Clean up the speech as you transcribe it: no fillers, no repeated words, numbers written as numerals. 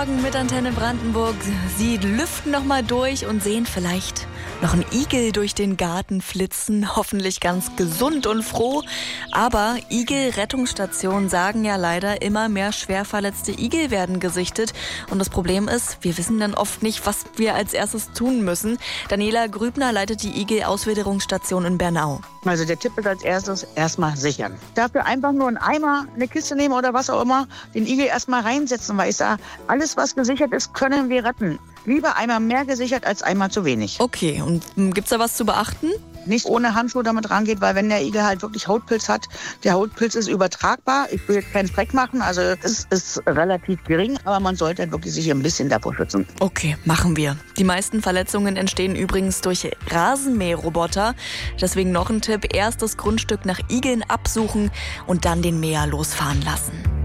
Morgen mit Antenne Brandenburg. Sie lüften noch mal durch und sehen vielleicht noch einen Igel durch den Garten flitzen. Hoffentlich ganz gesund und froh. Aber Igel-Rettungsstationen sagen ja leider, immer mehr schwer verletzte Igel werden gesichtet. Und das Problem ist, wir wissen dann oft nicht, was wir als erstes tun müssen. Daniela Grübner leitet die Igel-Auswilderungsstation in Bernau. Also der Tipp ist als erstes erstmal sichern. Dafür einfach nur einen Eimer, eine Kiste nehmen oder was auch immer, den Igel erstmal reinsetzen, weil ich sage, alles was gesichert ist, können wir retten. Lieber einmal mehr gesichert als einmal zu wenig. Okay, und gibt's da was zu beachten? Nicht ohne Handschuhe damit rangeht, weil wenn der Igel halt wirklich Hautpilz hat, der Hautpilz ist übertragbar. Ich will jetzt keinen Schreck machen, also es ist relativ gering, aber man sollte wirklich sich ein bisschen davor schützen. Okay, machen wir. Die meisten Verletzungen entstehen übrigens durch Rasenmäherroboter. Deswegen noch ein Tipp, erst das Grundstück nach Igeln absuchen und dann den Mäher losfahren lassen.